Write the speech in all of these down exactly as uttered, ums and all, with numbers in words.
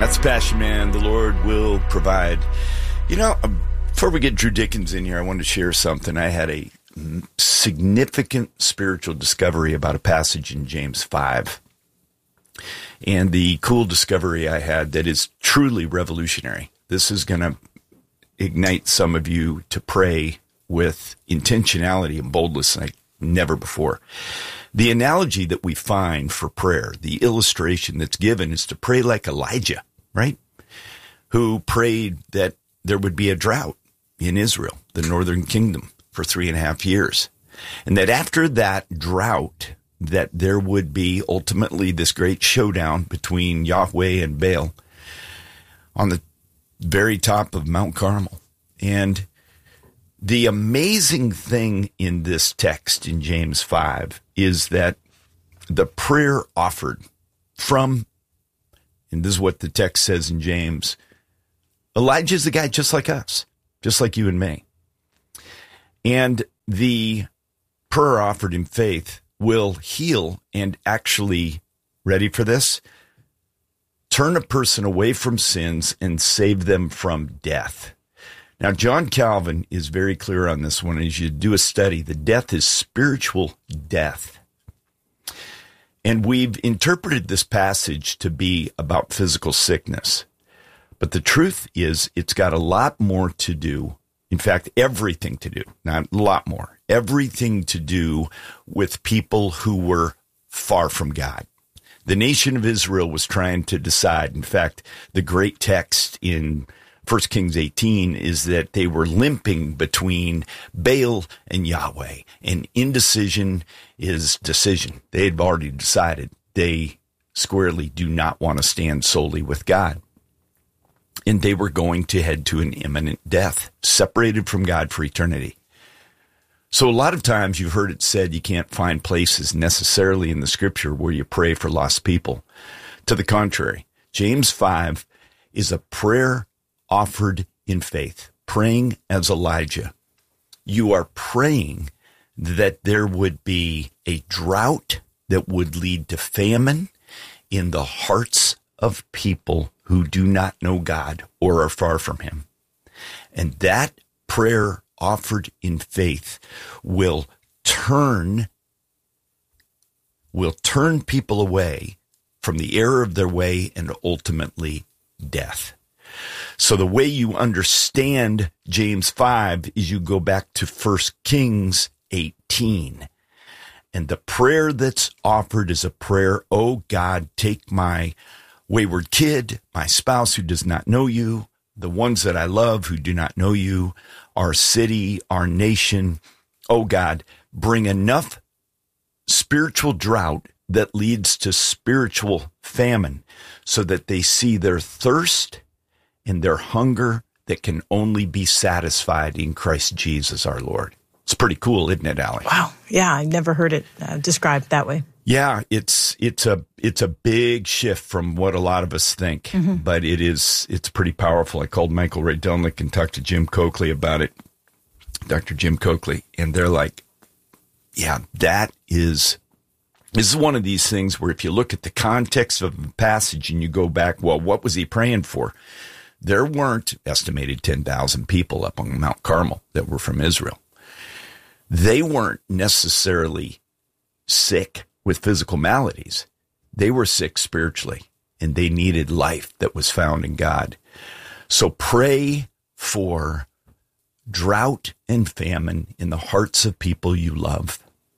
That's Passion Man. The Lord will provide. You know, before we get Drew Dickens in here, I wanted to share something. I had a significant spiritual discovery about a passage in James five. And the cool discovery I had that is truly revolutionary. This is going to ignite some of you to pray with intentionality and boldness like never before. The analogy that we find for prayer, the illustration that's given, is to pray like Elijah, right? Who prayed that there would be a drought in Israel, the northern kingdom, for three and a half years. And that after that drought, that there would be ultimately this great showdown between Yahweh and Baal on the very top of Mount Carmel. And the amazing thing in this text in James five is that the prayer offered from, and this is what the text says in James, Elijah's a guy just like us, just like you and me. And the prayer offered in faith will heal and actually, ready for this, turn a person away from sins and save them from death. Now, John Calvin is very clear on this one. As you do a study, the death is spiritual death. And we've interpreted this passage to be about physical sickness. But the truth is, it's got a lot more to do. In fact, everything to do, not a lot more, everything to do with people who were far from God. The nation of Israel was trying to decide. In fact, the great text in First Kings eighteen is that they were limping between Baal and Yahweh, and indecision is decision. They had already decided they squarely do not want to stand solely with God. And they were going to head to an imminent death, separated from God for eternity. So a lot of times you've heard it said you can't find places necessarily in the scripture where you pray for lost people. To the contrary, James five is a prayer offered in faith, praying as Elijah. You are praying that there would be a drought that would lead to famine in the hearts of people who do not know God or are far from him. And that prayer offered in faith will turn, will turn people away from the error of their way and ultimately death. So the way you understand James five is you go back to First Kings eighteen. And the prayer that's offered is a prayer, oh God, take my wayward kid, my spouse who does not know you, the ones that I love who do not know you, our city, our nation. Oh God, bring enough spiritual drought that leads to spiritual famine so that they see their thirst and their hunger that can only be satisfied in Christ Jesus our Lord. It's pretty cool, isn't it, Allie? Wow. Yeah, I've never heard it uh, described that way. Yeah, it's it's a it's a big shift from what a lot of us think, mm-hmm. but it is it's pretty powerful. I called Michael Ray Delnick and talked to Jim Coakley about it, Doctor Jim Coakley, and they're like, yeah, that is this is one of these things where if you look at the context of the passage and you go back, well, what was he praying for? There weren't estimated ten thousand people up on Mount Carmel that were from Israel. They weren't necessarily sick with physical maladies. They were sick spiritually, and they needed life that was found in God. So pray for drought and famine in the hearts of people you love.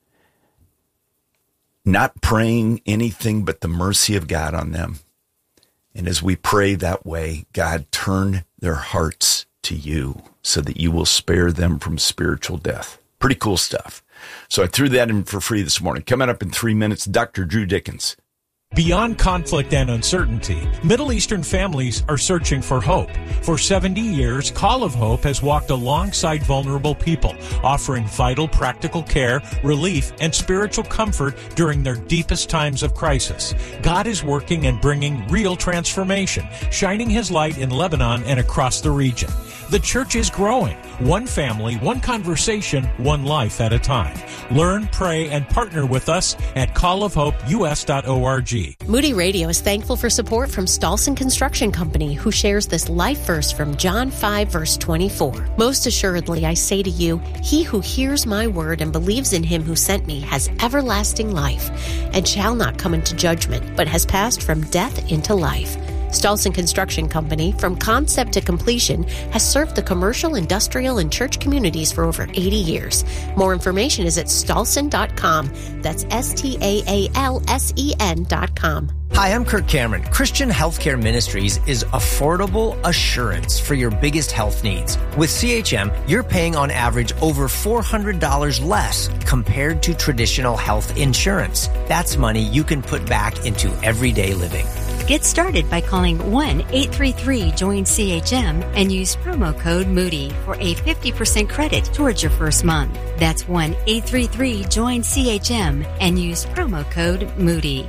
Not praying anything but the mercy of God on them. And as we pray that way, God, turn their hearts to you so that you will spare them from spiritual death. Pretty cool stuff. So I threw that in for free this morning. Coming up in three minutes, Doctor Drew Dickens. Beyond conflict and uncertainty, Middle Eastern families are searching for hope. For seventy years, Call of Hope has walked alongside vulnerable people, offering vital practical care, relief, and spiritual comfort during their deepest times of crisis. God is working and bringing real transformation, shining His light in Lebanon and across the region. The church is growing, one family, one conversation, one life at a time. Learn, pray, and partner with us at call of hope u s dot org. Moody Radio is thankful for support from Stolson Construction Company, who shares this life verse from John five, verse twenty-four. Most assuredly, I say to you, he who hears my word and believes in him who sent me has everlasting life, and shall not come into judgment, but has passed from death into life. Stolson Construction Company, from concept to completion, has served the commercial, industrial, and church communities for over eighty years. More information is at stolson dot com. That's S T A A L S E N dot com. Hi, I'm Kirk Cameron. Christian Healthcare Ministries is affordable assurance for your biggest health needs. With C H M, you're paying on average over four hundred dollars less compared to traditional health insurance. That's money you can put back into everyday living. Get started by calling one eight three three join C H M and use promo code Moody for a fifty percent credit towards your first month. That's one eight three three join C H M and use promo code Moody.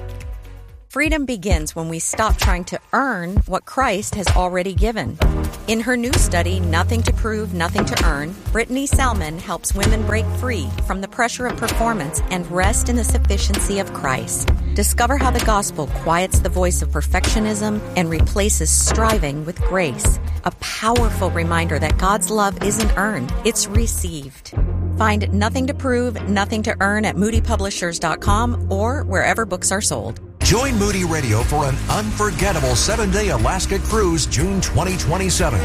Freedom begins when we stop trying to earn what Christ has already given. In her new study, Nothing to Prove, Nothing to Earn, Brittany Salmon helps women break free from the pressure of performance and rest in the sufficiency of Christ. Discover how the gospel quiets the voice of perfectionism and replaces striving with grace. A powerful reminder that God's love isn't earned, it's received. Find Nothing to Prove, Nothing to Earn at moody publishers dot com or wherever books are sold. Join Moody Radio for an unforgettable seven-day Alaska cruise June twenty twenty-seven.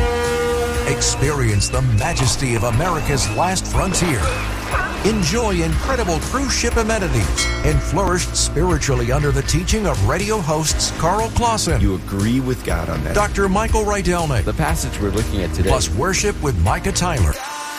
Experience the majesty of America's last frontier. Enjoy incredible cruise ship amenities and flourish spiritually under the teaching of radio hosts Carl Clausen. You agree with God on that? Doctor Michael Rydelnik. The passage we're looking at today. Plus worship with Micah Tyler.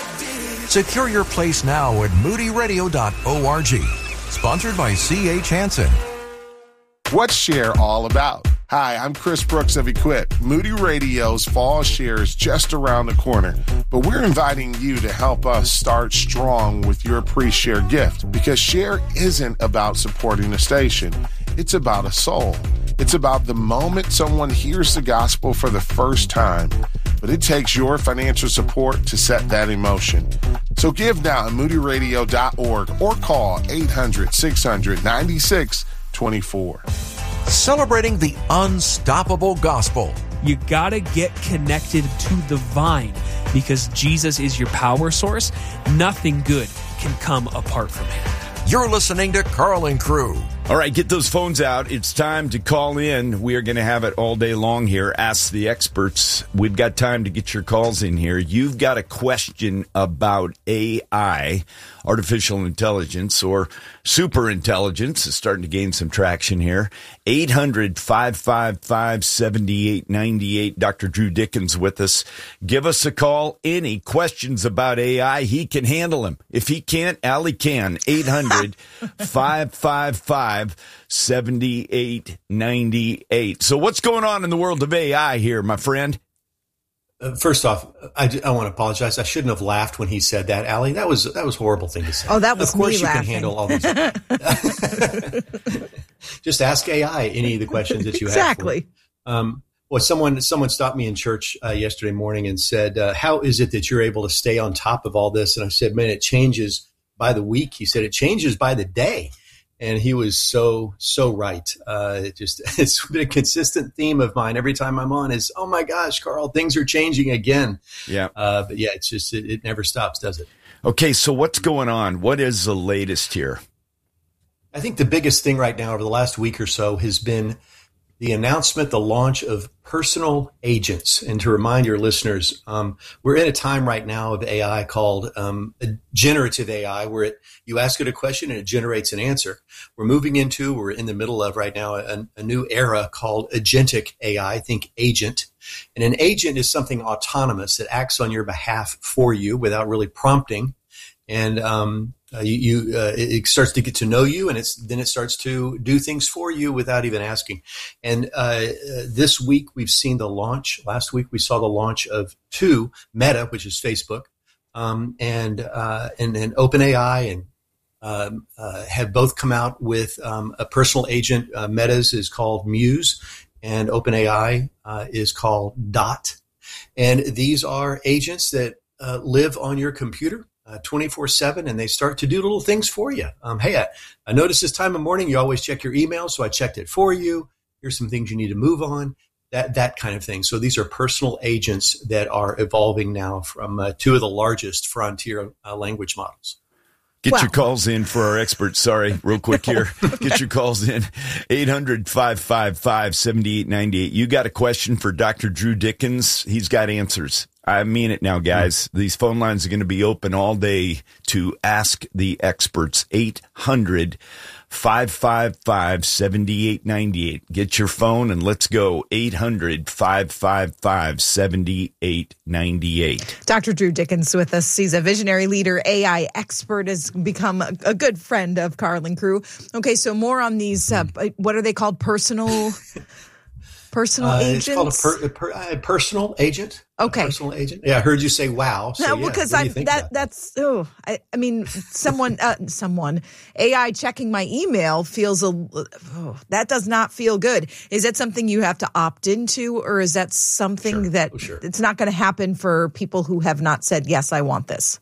Secure your place now at moody radio dot org. Sponsored by C H Hansen. What's Share all about? Hi, I'm Chris Brooks of Equip. Moody Radio's Fall Share is just around the corner, but we're inviting you to help us start strong with your pre-share gift, because Share isn't about supporting a station. It's about a soul. It's about the moment someone hears the gospel for the first time, but it takes your financial support to set that in motion. So give now at moody radio dot org or call eight hundred, six hundred, ninety-six twenty-four. Celebrating the unstoppable gospel. You gotta get connected to the vine, because Jesus is your power source. Nothing good can come apart from him. You're listening to Carl and Crew. All right, get those phones out. It's time to call in. We are going to have it all day long here. Ask the experts. We've got time to get your calls in here. You've got a question about A I, artificial intelligence, or super intelligence. It's starting to gain some traction here. eight hundred, five five five, seven eight nine eight. Doctor Drew Dickens with us. Give us a call. Any questions about A I, he can handle them. If he can't, Allie can. eight hundred, five five five, seven eight nine eight. So what's going on in the world of A I here, my friend? Uh, first off, I, I want to apologize. I shouldn't have laughed when he said that, Allie. That was that was a horrible thing to say. Oh, that was Of course me you laughing. can handle all these. Just ask A I any of the questions that you exactly. have. Exactly. Um, well, someone someone stopped me in church uh, yesterday morning and said, uh, how is it that you're able to stay on top of all this? And I said, man, it changes by the week. He said, it changes by the day. And he was so, so right. Uh, it just, it's been a consistent theme of mine every time I'm on is, oh my gosh, Carl, things are changing again. Yeah. Uh, but yeah, it's just, it, it never stops, does it? Okay. So what's going on? What is the latest here? I think the biggest thing right now over the last week or so has been the announcement, the launch of personal agents. And to remind your listeners, um, we're in a time right now of A I called um, a generative A I, where it, you ask it a question and it generates an answer. We're moving into, we're in the middle of right now, a, a new era called agentic A I, think agent. And an agent is something autonomous that acts on your behalf for you without really prompting. And um, uh, you, you uh, it starts to get to know you, and it's then it starts to do things for you without even asking. And uh, uh, this week we've seen the launch. Last week we saw the launch of two, Meta, which is Facebook, um, and uh, and and OpenAI, and um, uh, have both come out with um, a personal agent. Uh, Meta's is called Muse, and OpenAI uh, is called Dot. And these are agents that uh, live on your computer. twenty-four seven, and they start to do little things for you. Um, hey, I, I noticed this time of morning you always check your email, so I checked it for you. Here's some things you need to move on, that that kind of thing. So these are personal agents that are evolving now from uh, two of the largest frontier uh, language models. Get Wow. your calls in for our experts. Sorry, real quick here. Get your calls in. eight hundred, five five five, seven eight nine eight. You got a question for Doctor Drew Dickens? He's got answers. I mean it now, guys. Mm-hmm. These phone lines are going to be open all day to ask the experts. eight hundred, five five five, seven eight nine eight. Get your phone and let's go. eight hundred, five five five, seven eight nine eight. Doctor Drew Dickens with us. He's a visionary leader, A I expert, has become a, a good friend of Carl and crew. Okay, so more on these, uh, what are they called? Personal... Personal uh, agents? It's called a, per, a, per, a personal agent. Okay. A personal agent. Yeah, I heard you say wow. So, no, yeah, because I that that? that's oh, I, I mean, someone, uh, someone, A I checking my email feels a oh, that does not feel good. Is that something you have to opt into, or is that something sure. that oh, sure. it's not going to happen for people who have not said yes, I want this?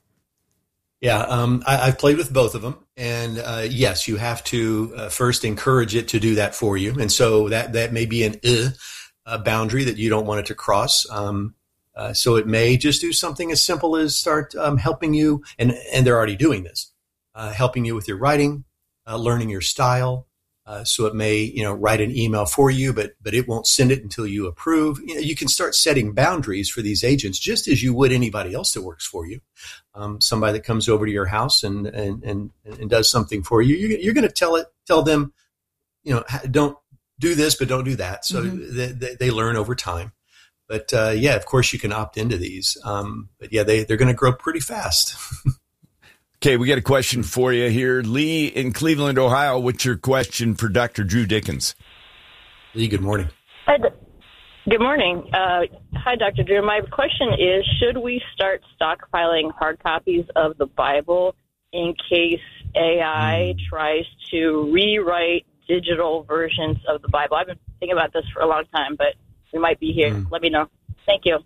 Yeah, um, I, I've played with both of them, and uh, yes, you have to uh, first encourage it to do that for you, and so that that may be an uh, a boundary that you don't want it to cross. Um, uh, so it may just do something as simple as start um, helping you, and and they're already doing this, uh, helping you with your writing, uh, learning your style. Uh, so it may, you know, write an email for you, but but it won't send it until you approve. You know, you can start setting boundaries for these agents, just as you would anybody else that works for you. Um, somebody that comes over to your house and and and, and does something for you, you're, you're going to tell it, tell them, you know, don't do this, but don't do that. So mm-hmm. they, they, they learn over time. But uh, yeah, of course, you can opt into these. Um, but yeah, they they're going to grow pretty fast. Okay, we got a question for you here. Lee in Cleveland, Ohio, what's your question for Doctor Drew Dickens? Lee, good morning. Hi, good morning. Uh, hi, Doctor Drew. My question is, should we start stockpiling hard copies of the Bible in case A I mm. tries to rewrite digital versions of the Bible? I've been thinking about this for a long time, but we might be here. Mm. Let me know. Thank you.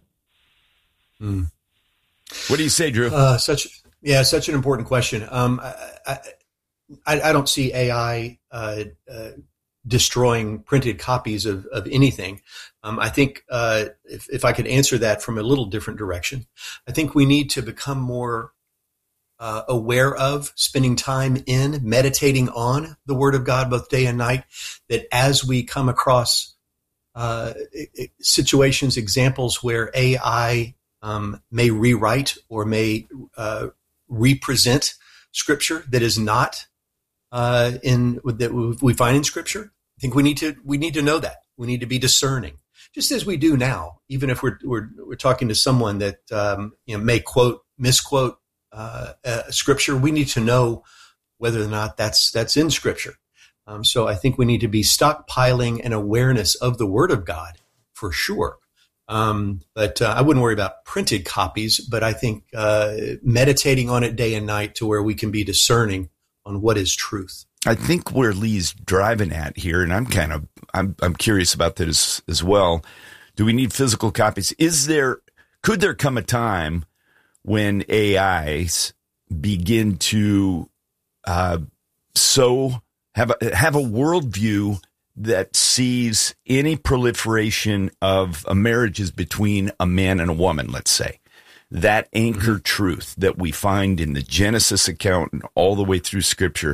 Mm. What do you say, Drew? Uh, such... Yeah, such an important question. Um, I, I, I don't see A I uh, uh, destroying printed copies of, of anything. Um, I think uh, if, if I could answer that from a little different direction, I think we need to become more uh, aware of, spending time in, meditating on the Word of God both day and night, that as we come across uh, situations, examples where A I um, may rewrite or may uh, represent Scripture that is not uh, in that we find in Scripture. I think we need to we need to know that. We need to be discerning, just as we do now. Even if we're we're, we're talking to someone that um, you know may quote misquote uh, uh, Scripture, we need to know whether or not that's that's in Scripture. Um, so I think we need to be stockpiling an awareness of the Word of God for sure. Um, but uh, I wouldn't worry about printed copies, but I think uh, meditating on it day and night to where we can be discerning on what is truth. I think where Lee's driving at here, and I'm kind of I'm I'm curious about that as as well. Do we need physical copies? Is there could there come a time when A Is begin to uh, so have a, have a worldview that sees any proliferation of a marriages between a man and a woman, let's say, that anchor mm-hmm. truth that we find in the Genesis account and all the way through Scripture,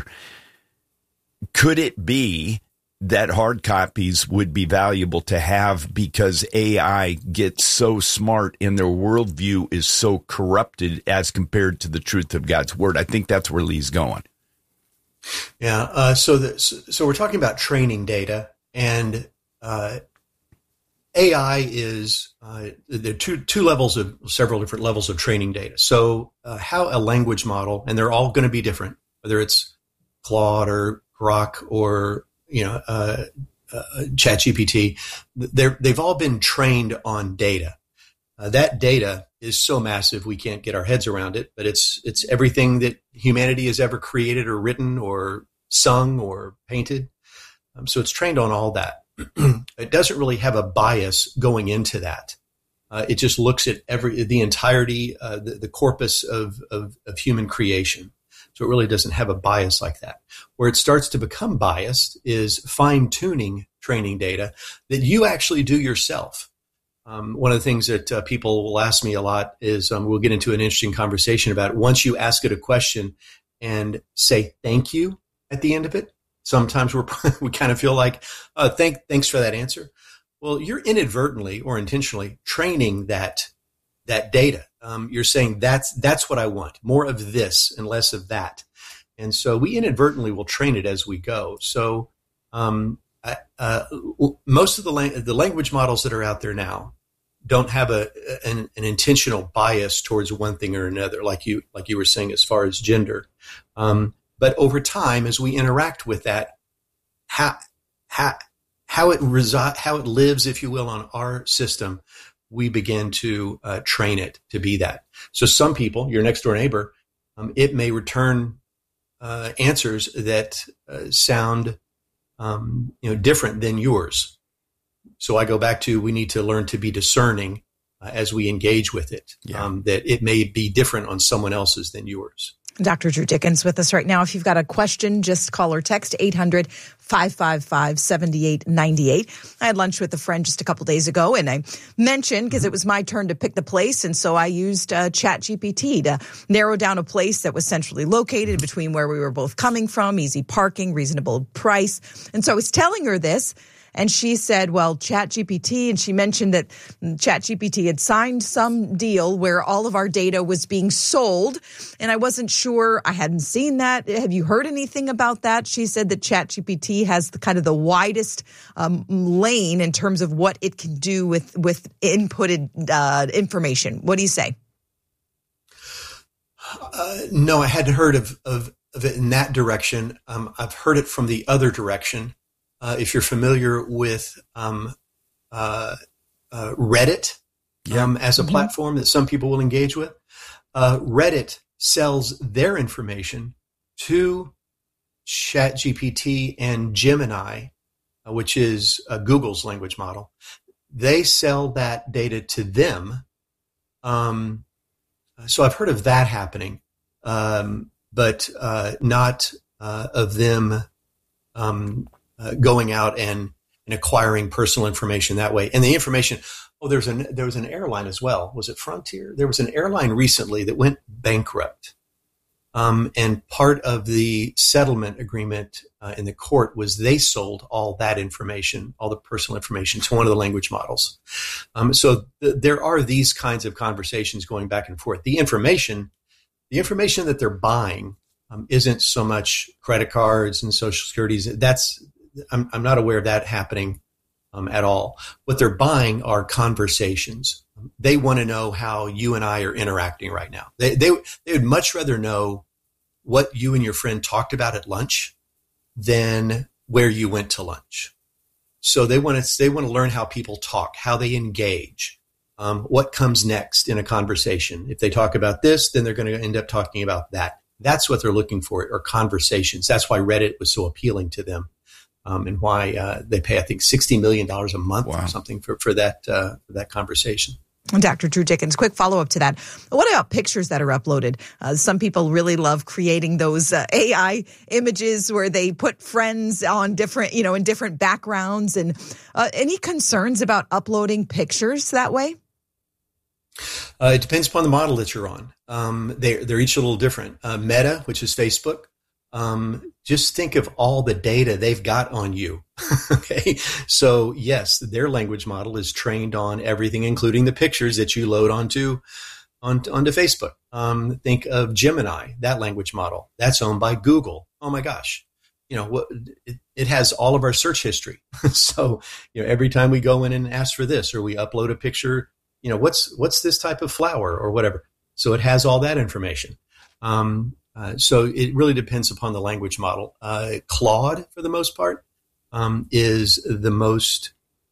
could it be that hard copies would be valuable to have because A I gets so smart and their worldview is so corrupted as compared to the truth of God's Word? I think that's where Lee's going. Yeah. Uh, so, the, so we're talking about training data, and uh, A I is uh, there are two two levels of several different levels of training data. So, uh, how a language model, and they're all going to be different, whether it's Claude or Grok or you know uh, uh, ChatGPT, they're they've all been trained on data. Uh, that data is so massive we can't get our heads around it, but it's it's everything that humanity has ever created or written or sung or painted. Um, so it's trained on all that. It doesn't really have a bias going into that. Uh, it just looks at every the entirety, uh, the, the corpus of, of, of human creation. So it really doesn't have a bias like that. Where it starts to become biased is fine-tuning training data that you actually do yourself. Um, one of the things that uh, people will ask me a lot is um, we'll get into an interesting conversation about once you ask it a question and say thank you at the end of it. Sometimes we're we kind of feel like, uh, thank thanks for that answer. Well, you're inadvertently or intentionally training that that data. Um, you're saying that's that's what I want, more of this and less of that. And so we inadvertently will train it as we go. So um, uh, most of the lang- the language models that are out there now don't have a an, an intentional bias towards one thing or another, like you like you were saying as far as gender. Um, but over time, as we interact with that, how how how it resi- how it lives, if you will, on our system, we begin to uh, train it to be that. So some people, your next door neighbor, um, it may return uh, answers that uh, sound um, you know different than yours. So I go back to we need to learn to be discerning uh, as we engage with it, yeah. um, that it may be different on someone else's than yours. Doctor Drew Dickens with us right now. If you've got a question, just call or text eight hundred, five five five, seven eight nine eight. I had lunch with a friend just a couple days ago, and I mentioned, because it was my turn to pick the place, and so I used uh, ChatGPT to narrow down a place that was centrally located between where we were both coming from, easy parking, reasonable price. And so I was telling her this, and she said, well, ChatGPT, and she mentioned that ChatGPT had signed some deal where all of our data was being sold. And I wasn't sure. I hadn't seen that. Have you heard anything about that? She said that ChatGPT has the kind of the widest um, lane in terms of what it can do with, with inputted uh, information. What do you say? Uh, no, I hadn't heard of, of, of it in that direction. Um, I've heard it from the other direction. Uh, if you're familiar with um, uh, uh, Reddit um, yeah. as a mm-hmm. platform that some people will engage with, uh, Reddit sells their information to ChatGPT and Gemini, uh, which is uh, Google's language model. They sell that data to them. Um, so I've heard of that happening, um, but uh, not uh, of them um Uh, going out and, and acquiring personal information that way. And the information, oh, there's an, there was an airline as well. Was it Frontier? There was an airline recently that went bankrupt. Um, and part of the settlement agreement uh, in the court was they sold all that information, all the personal information to one of the language models. Um, so th- there are these kinds of conversations going back and forth. The information, the information that they're buying um, isn't so much credit cards and social securities. That's, I'm, I'm not aware of that happening um, at all. What they're buying are conversations. They want to know how you and I are interacting right now. They, they, they would much rather know what you and your friend talked about at lunch than where you went to lunch. So they want to, they want to learn how people talk, how they engage, um, what comes next in a conversation. If they talk about this, then they're going to end up talking about that. That's what they're looking for, are conversations. That's why Reddit was so appealing to them. Um, and why uh, they pay, I think, sixty million dollars a month wow. or something for, for that uh, for that conversation. Doctor Drew Dickens, quick follow-up to that. What about pictures that are uploaded? Uh, some people really love creating those uh, A I images where they put friends on different, you know, in different backgrounds. And uh, any concerns about uploading pictures that way? Uh, it depends upon the model that you're on. Um, they're, they're each a little different. Uh, Meta, which is Facebook, Um, just think of all the data they've got on you. Okay. So yes, their language model is trained on everything, including the pictures that you load onto, on, onto Facebook. Um, think of Gemini, that language model that's owned by Google. Oh my gosh. You know, what it, it has all of our search history. So, you know, every time we go in and ask for this, or we upload a picture, you know, what's, what's this type of flower or whatever. So it has all that information. Um, Uh, so it really depends upon the language model. Uh, Claude, for the most part, um, is the most,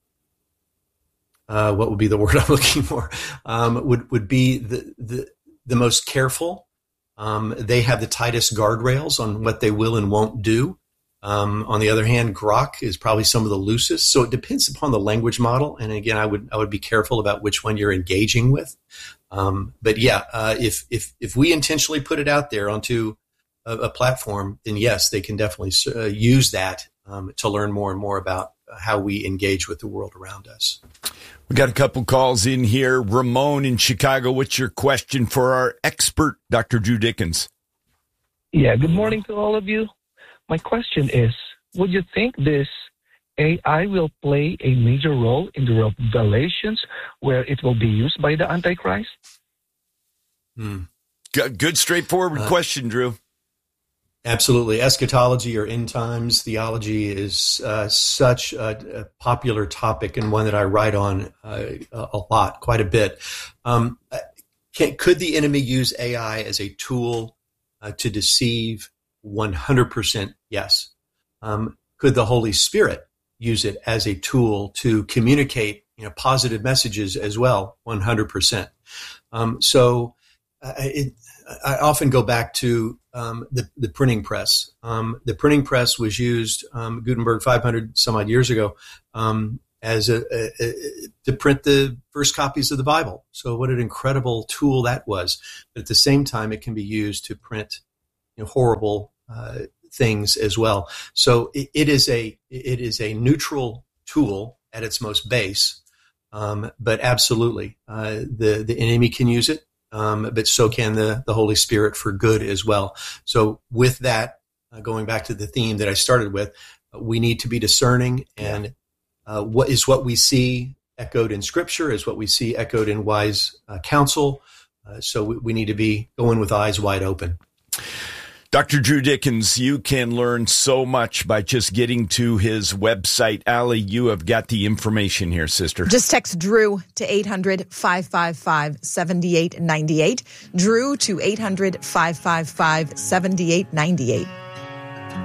uh, what would be the word I'm looking for? Um, would, would be the, the, the most careful. Um, they have the tightest guardrails on what they will and won't do. Um, on the other hand, Grok is probably some of the loosest. So it depends upon the language model. And again, I would I would be careful about which one you're engaging with. Um, but yeah, uh, if if if we intentionally put it out there onto a, a platform, then yes, they can definitely uh, use that um, to learn more and more about how we engage with the world around us. We got a couple calls in here. Ramon in Chicago, what's your question for our expert, Doctor Drew Dickens? Yeah, good morning to all of you. My question is, would you think this A I will play a major role in the revelations where it will be used by the Antichrist? Hmm. Good, good straightforward uh, question, Drew. Absolutely. Eschatology or end times theology is uh, such a, a popular topic and one that I write on uh, a lot, quite a bit. Um, can, could the enemy use A I as a tool uh, to deceive? one hundred percent yes. Um, could the Holy Spirit use it as a tool to communicate, you know, positive messages as well? one hundred percent. Um, so uh, it, I often go back to um, the, the printing press. Um, the printing press was used, um, Gutenberg five hundred some odd years ago, um, as a, a, a to print the first copies of the Bible. So what an incredible tool that was. But at the same time, it can be used to print, you know, horrible uh, things as well. So it, it is a it is a neutral tool at its most base, um, but absolutely uh, the the enemy can use it, um, but so can the the Holy Spirit for good as well. So with that, uh, going back to the theme that I started with, uh, we need to be discerning, and uh, what is what we see echoed in Scripture is what we see echoed in wise uh, counsel. Uh, so we, we need to be going with eyes wide open. Doctor Drew Dickens, you can learn so much by just getting to his website. Allie, you have got the information here, sister. Just text Drew to eight hundred, five five five, seven eight nine eight. Drew to eight hundred, five five five, seven eight nine eight.